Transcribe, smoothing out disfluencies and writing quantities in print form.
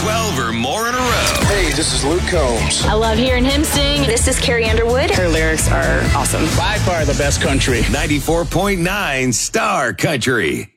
12 or more in a row. Hey, this is Luke Combs. I love hearing him sing. This is Carrie Underwood. Her lyrics are awesome. By far the best country. 94.9 Star Country.